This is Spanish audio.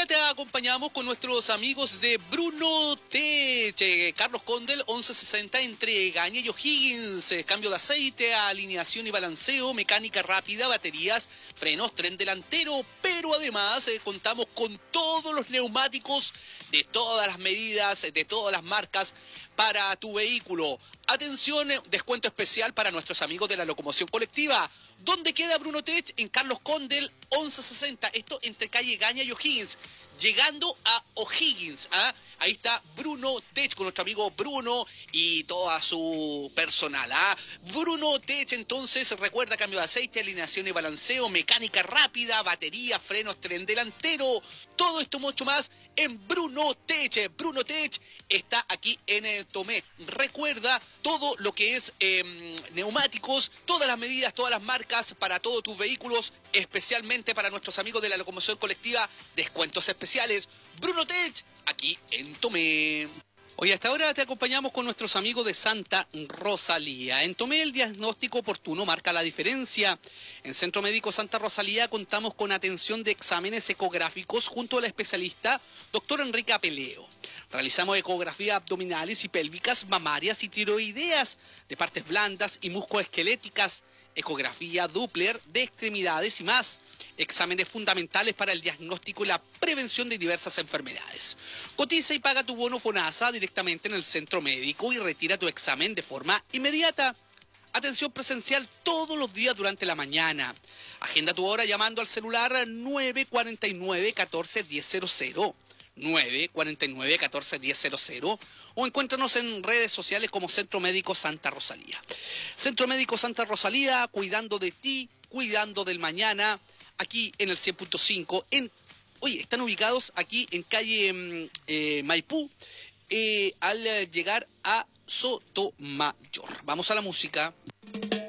ahora te acompañamos con nuestros amigos de Bruno Tech. Carlos Condel, 1160 entre Gaña y O'Higgins. Cambio de aceite, alineación y balanceo, mecánica rápida, baterías, frenos, tren delantero. Pero además contamos con todos los neumáticos de todas las medidas, de todas las marcas para tu vehículo. Atención, descuento especial para nuestros amigos de la locomoción colectiva. ¿Dónde queda Bruno Tech? En Carlos Condel, 1160. Esto entre calle Gaña y O'Higgins. Llegando a O'Higgins, ahí está Bruno Tech con nuestro amigo Bruno y toda su personal. Bruno Tech, entonces, recuerda, cambio de aceite, alineación y balanceo, mecánica rápida, batería, frenos, tren delantero. Todo esto mucho más en Bruno Tech. Bruno Tech está aquí en Tomé. Recuerda todo lo que es neumáticos, todas las medidas, todas las marcas para todos tus vehículos, especialmente para nuestros amigos de la locomoción colectiva, descuentos especiales. Bruno Tech, aquí en Tomé. Hoy hasta ahora te acompañamos con nuestros amigos de Santa Rosalía. En Tomé el diagnóstico oportuno marca la diferencia. En Centro Médico Santa Rosalía contamos con atención de exámenes ecográficos junto al especialista Dr. Enrique Apeleo. Realizamos ecografías abdominales y pélvicas, mamarias y tiroideas de partes blandas y musculoesqueléticas, ecografía Doppler de extremidades y más. Exámenes fundamentales para el diagnóstico y la prevención de diversas enfermedades. Cotiza y paga tu bono FONASA directamente en el centro médico y retira tu examen de forma inmediata. Atención presencial todos los días durante la mañana. Agenda tu hora llamando al celular 949-14-1000, 949-14-1000, o encuéntranos en redes sociales como Centro Médico Santa Rosalía. Centro Médico Santa Rosalía, cuidando de ti, cuidando del mañana, aquí en el 100.5. Oye, están ubicados aquí en calle Maipú, al llegar a Sotomayor. Vamos a la música.